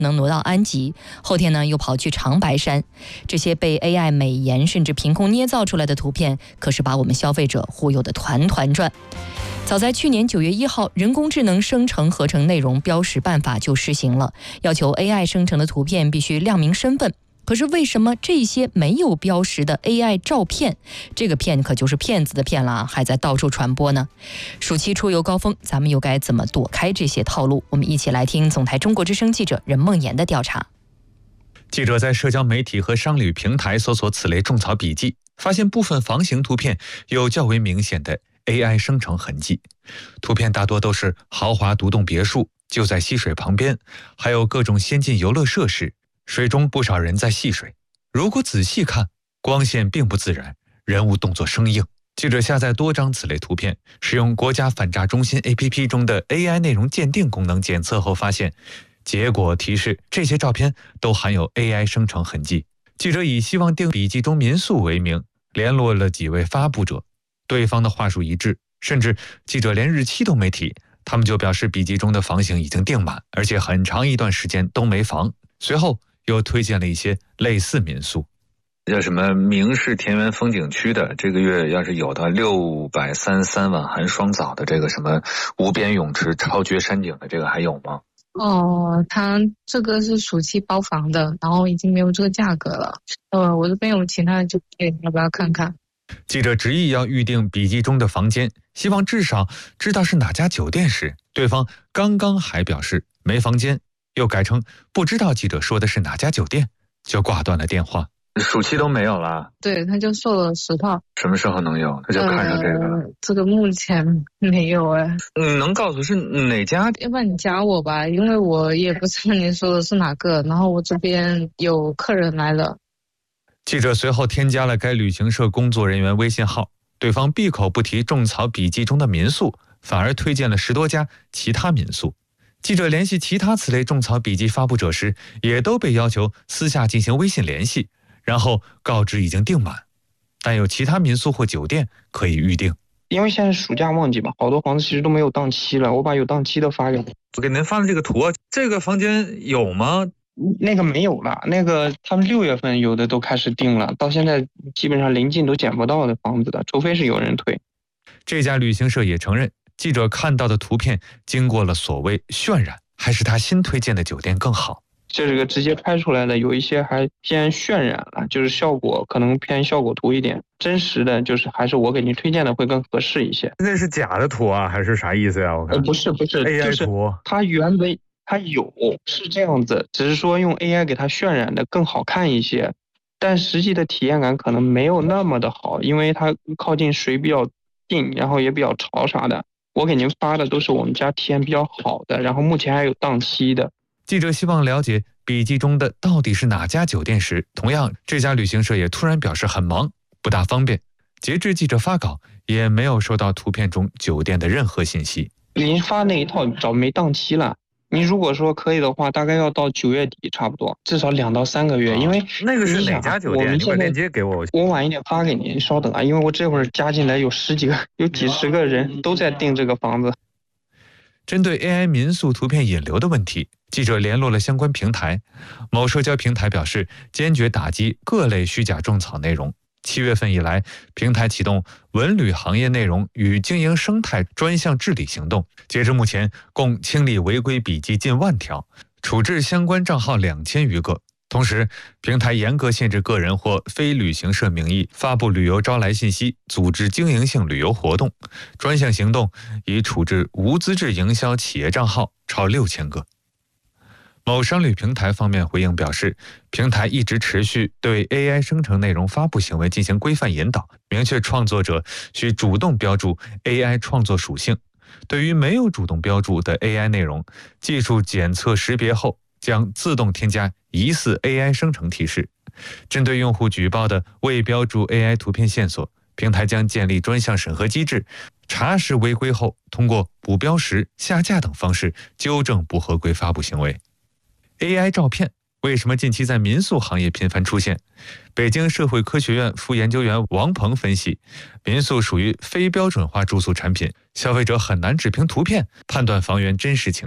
能挪到安吉，后天呢又跑去长白山。这些被 AI 美颜甚至凭空捏造出来的图片，可是把我们消费者忽悠得团团转。早在去年9月1号，人工智能生成合成内容标识办法就施行了，要求 AI 生成的图片必须亮明身份。可是为什么这些没有标识的 AI 照片，这个骗可就是骗子的骗了，还在到处传播呢？暑期出游高峰，咱们又该怎么躲开这些套路？我们一起来听总台中国之声记者任梦妍的调查。 记者在社交媒体和商旅平台搜索此类种草笔记，发现部分房型图片有较为明显的 AI 生成痕迹。图片大多都是豪华独栋别墅，就在溪水旁边，还有各种先进游乐设施，水中不少人在戏水。如果仔细看，光线并不自然，人物动作生硬。记者下载多张此类图片，使用国家反诈中心 APP 中的 AI 内容鉴定功能检测后发现，结果提示这些照片都含有 AI 生成痕迹。记者以希望订笔记中民宿为名，联络了几位发布者，对方的话术一致，甚至记者连日期都没提，他们就表示笔记中的房型已经订满，而且很长一段时间都没房。随后又推荐了一些类似民宿， 叫什么明市田园风景区的，这个月要是有的633万含双早的这个什么无边泳池超绝山景的，这个还有吗？ 他这个是暑期包房的，然后已经没有这个价格了。我这边有其他的酒店，要不要看看？ 记者执意要预定笔记中的房间，希望至少知道是哪家酒店时，对方刚刚还表示没房间，又改成不知道记者说的是哪家酒店，就挂断了电话。 暑期都没有了？ 对，他就说了10号。 什么时候能有？他就看上这个了。 这个目前没有哎。 能告诉是哪家？ 要不然你加我吧，因为我也不知道您说的是哪个，然后我这边有客人来了。 记者随后添加了该旅行社工作人员微信号，对方闭口不提种草笔记中的民宿，反而推荐了10多家其他民宿。记者联系其他此类种草笔记发布者时，也都被要求私下进行微信联系，然后告知已经订满，但有其他民宿或酒店可以预定。 因为现在暑假旺季嘛，好多房子其实都没有档期了，我把有档期的发给你。 我给您发的这个图啊，这个房间有吗？ 那个没有了，那个他们6月份有的都开始订了，到现在基本上临近都捡不到的房子的，除非是有人退。 这家旅行社也承认，记者看到的图片经过了所谓渲染，还是他新推荐的酒店更好。 这个直接拍出来的有一些还偏渲染了，就是效果可能偏效果图一点，真实的就是还是我给您推荐的会更合适一些。 那是假的图啊，还是啥意思呀？我看不是 AI 图， 它原本它有是这样子，只是说用 AI 给它渲染的更好看一些，但实际的体验感可能没有那么的好，因为它靠近水比较近，然后也比较潮啥的。我给您发的都是我们家体验比较好的，然后目前还有档期的。 记者希望了解笔记中的到底是哪家酒店时，同样这家旅行社也突然表示很忙，不大方便。截至记者发稿，也没有收到图片中酒店的任何信息。 您发那一套早没档期了，您如果说可以的话，大概要到9月底差不多，至少2到3个月。因为那个是哪家酒店？你把链接给我， 我晚一点发给您，稍等啊，因为我这会儿加进来有几十个人都在订这个房子。 针对 AI 民宿图片引流的问题，记者联络了相关平台，某社交平台表示坚决打击各类虚假种草内容。7月份以来，平台启动文旅行业内容与经营生态专项治理行动，截至目前共清理违规笔记近万条，处置相关账号2000余个。同时，平台严格限制个人或非旅行社名义发布旅游招来信息，组织经营性旅游活动。专项行动已处置无资质营销企业账号超6000个。某商旅平台方面回应表示，平台一直持续对 AI 生成内容发布行为进行规范引导，明确创作者需主动标注 AI 创作属性。对于没有主动标注的 AI 内容，技术检测识别后将自动添加疑似 AI 生成提示。针对用户举报的未标注 AI 图片线索，平台将建立专项审核机制，查实违规后通过补标识、下架等方式纠正不合规发布行为。AI 照片为什么近期在民宿行业频繁出现？北京社会科学院副研究员王鹏分析，民宿属于非标准化住宿产品，消费者很难只凭图片判断房源真实情况。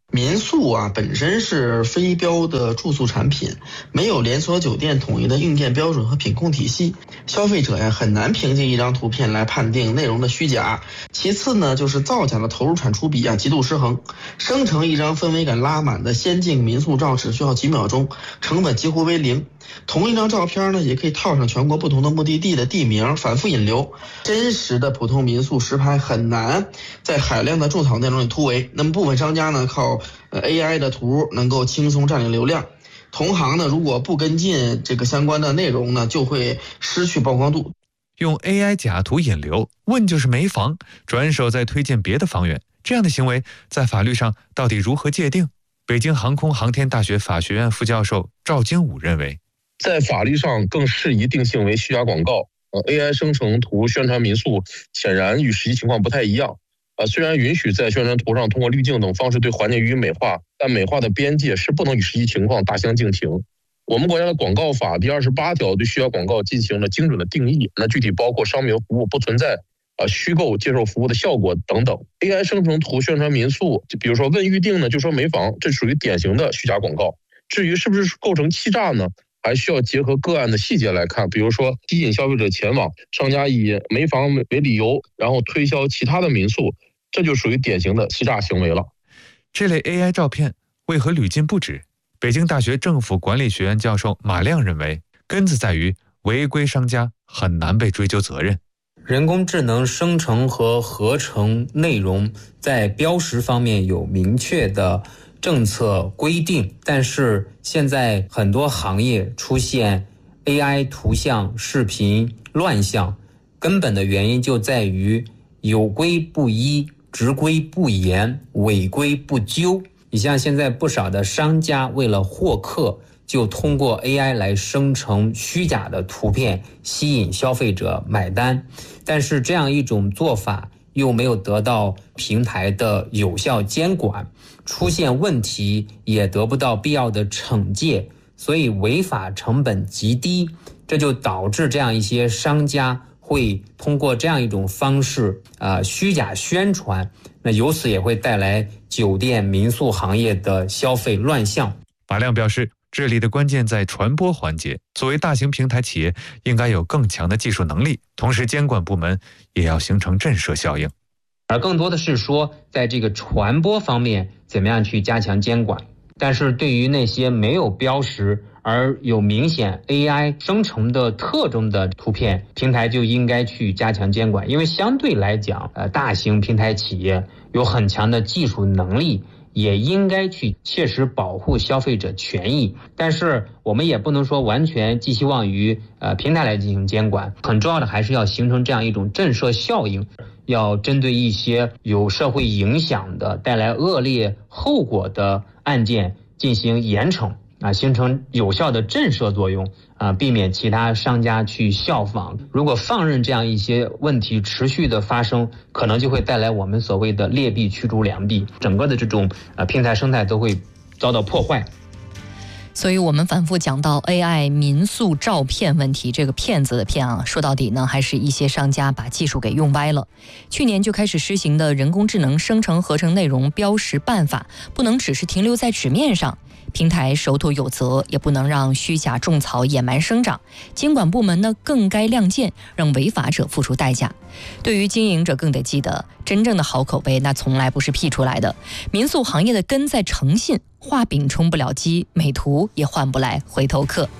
民宿本身是非标的住宿产品，没有连锁酒店统一的硬件标准和品控体系，消费者很难凭借一张图片来判定内容的虚假。其次呢，就是造假的投入产出比极度失衡，生成一张氛围感拉满的仙境民宿照只需要几秒钟，成本几乎为零。同一张照片呢，也可以套上全国不同的目的地的地名，反复引流。真实的普通民宿实拍很难在海量的种草内容里突围。那么部分商家呢，靠AI 的图能够轻松占领流量。同行呢，如果不跟进这个相关的内容呢，就会失去曝光度。 用 AI 假图引流，问就是没房，转手再推荐别的房源，这样的行为在法律上到底如何界定？北京航空航天大学法学院副教授赵京武认为， 在法律上更适宜定性为虚假广告。AI 生成图宣传民宿显然与实际情况不太一样。虽然允许在宣传图上通过滤镜等方式对环境予以美化，但美化的边界是不能与实际情况大相径庭。我们国家的广告法第28条对虚假广告进行了精准的定义，那具体包括商品服务不存在虚构接受服务的效果等等。AI 生成图宣传民宿，就比如说问预定呢就说没房，这属于典型的虚假广告。至于是不是构成欺诈呢，还需要结合个案的细节来看，比如说吸引消费者前往，商家以没房为理由，然后推销其他的民宿，这就属于典型的欺诈行为了。 这类 AI 照片为何屡禁不止？北京大学政府管理学院教授马亮认为，根子在于违规商家很难被追究责任。 人工智能生成和合成内容在标识方面有明确的政策规定，但是现在很多行业出现 AI 图像、视频乱象，根本的原因就在于有规不依、执规不严、违规不究。你像现在不少的商家为了获客，就通过 AI 来生成虚假的图片，吸引消费者买单。但是这样一种做法又没有得到平台的有效监管，出现问题也得不到必要的惩戒，所以违法成本极低，这就导致这样一些商家会通过这样一种方式虚假宣传，那由此也会带来酒店民宿行业的消费乱象。 马亮表示，这里的关键在传播环节，作为大型平台企业应该有更强的技术能力，同时监管部门也要形成震慑效应。 而更多的是说在这个传播方面怎么样去加强监管。但是对于那些没有标识而有明显 AI 生成的特征的图片，平台就应该去加强监管。因为相对来讲大型平台企业有很强的技术能力，也应该去切实保护消费者权益。但是我们也不能说完全寄希望于平台来进行监管，很重要的还是要形成这样一种震慑效应，要针对一些有社会影响的、带来恶劣后果的案件进行严惩形成有效的震慑作用避免其他商家去效仿。如果放任这样一些问题持续的发生，可能就会带来我们所谓的劣币驱逐良币，整个的这种平台生态都会遭到破坏。 所以我们反复讲到 AI 民宿照片问题，这个骗子的骗说到底呢，还是一些商家把技术给用歪了。去年就开始施行的人工智能生成合成内容标识办法，不能只是停留在纸面上，平台手头有责，也不能让虚假种草野蛮生长。监管部门呢更该亮剑，让违法者付出代价。对于经营者更得记得，真正的好口碑那从来不是 P 出来的。民宿行业的根在诚信，画饼充不了鸡，美图也换不来回头客。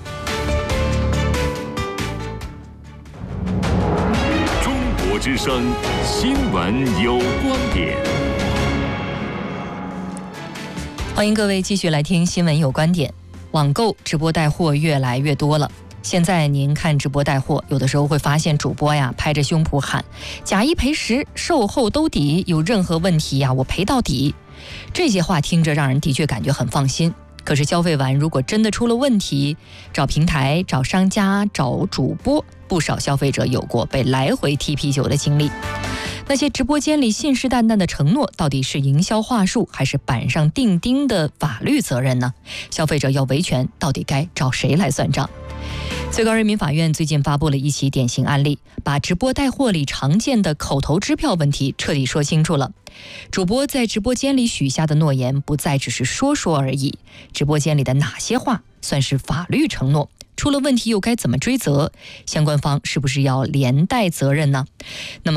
中国之声新闻有观点。 欢迎各位继续来听新闻有观点。网购直播带货越来越多了，现在您看直播带货，有的时候会发现主播拍着胸脯喊假一赔十，售后兜底，有任何问题我赔到底。这些话听着让人的确感觉很放心，可是消费完如果真的出了问题，找平台、找商家、找主播，不少消费者有过被来回踢啤酒的经历。那些直播间里信誓旦旦的承诺，到底是营销话术，还是板上钉钉的法律责任呢？消费者要维权，到底该找谁来算账？ 最高人民法院最近发布了一起典型案例，把直播带货里常见的口头支票问题彻底说清楚了。主播在直播间里许下的诺言不再只是说说而已，直播间里的哪些话算是法律承诺？出了问题又该怎么追责？相关方是不是要连带责任呢？那么